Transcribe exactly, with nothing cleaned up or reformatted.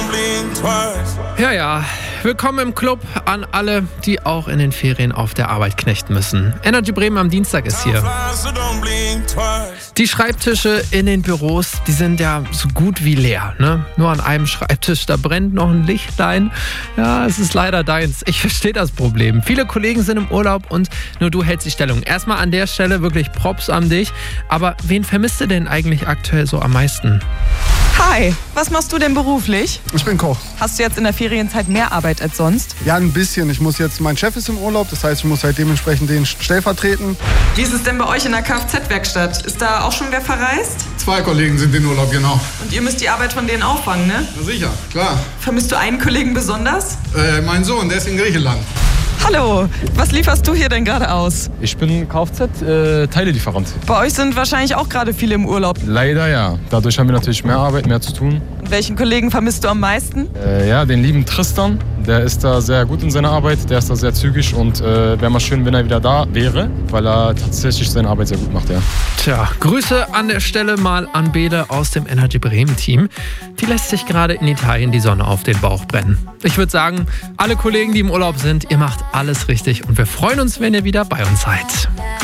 Ja, ja, willkommen im Club an alle, die auch in den Ferien auf der Arbeit knechten müssen. Energy Bremen am Dienstag ist hier. Die Schreibtische in den Büros, die sind ja so gut wie leer, ne? Nur an einem Schreibtisch, da brennt noch ein Lichtlein. Ja, es ist leider deins. Ich verstehe das Problem. Viele Kollegen sind im Urlaub und nur du hältst die Stellung. Erstmal an der Stelle wirklich Props an dich. Aber wen vermisst du denn eigentlich aktuell so am meisten? Hi, was machst du denn beruflich? Ich bin Koch. Hast du jetzt in der Ferienzeit mehr Arbeit als sonst? Ja, ein bisschen. Ich muss jetzt, mein Chef ist im Urlaub, das heißt, ich muss halt dementsprechend den stellvertreten. Wie ist es denn bei euch in der Kfz-Werkstatt? Ist da auch schon wer verreist? Zwei Kollegen sind in Urlaub, genau. Und ihr müsst die Arbeit von denen auffangen, ne? Na sicher, klar. Vermisst du einen Kollegen besonders? Äh, mein Sohn, der ist in Griechenland. Hallo, was lieferst du hier denn gerade aus? Ich bin Kfz-Teilelieferant. Äh, bei euch sind wahrscheinlich auch gerade viele im Urlaub. Leider ja. Dadurch haben wir natürlich mehr Arbeit, mehr zu tun. Und welchen Kollegen vermisst du am meisten? Äh, ja, den lieben Tristan. Der ist da sehr gut in seiner Arbeit, der ist da sehr zügig und äh, wäre mal schön, wenn er wieder da wäre, weil er tatsächlich seine Arbeit sehr gut macht, ja. Tja, Grüße an der Stelle mal an Bede aus dem Energy Bremen Team. Die lässt sich gerade in Italien die Sonne auf den Bauch brennen. Ich würde sagen, alle Kollegen, die im Urlaub sind, ihr macht alles richtig und wir freuen uns, wenn ihr wieder bei uns seid.